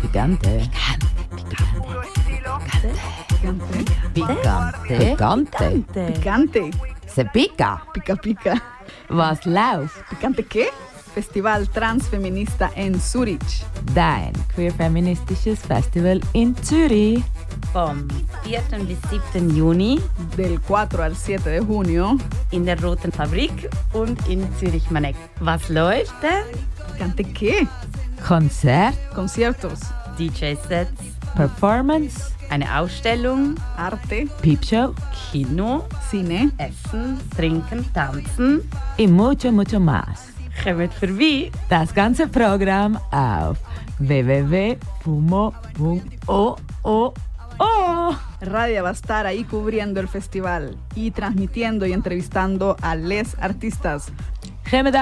Picante. Picante. Picante. Se pica. Pica pica. Was läuft? ¿Picante qué? Festival Transfeminista en Zurich. Dein queer-feministisches Festival in Zürich. Vom 4. bis 7. Juni Del 4 al 7 de junio. in der Roten Fabrik und in Zürich-Maneck. Was läuft da? ¿Picante qué? Konzert, Conciertos, DJ-Sets, Performance, eine Ausstellung, arte, Peepshow Kino, cine. Essen, Trinken, Tanzen. y mucho, mucho más. Kommt vorbei. Das ganze Programm auf www.fumo.oo. Radia va a estar ahí cubriendo el festival y transmitiendo y entrevistando a les artistas.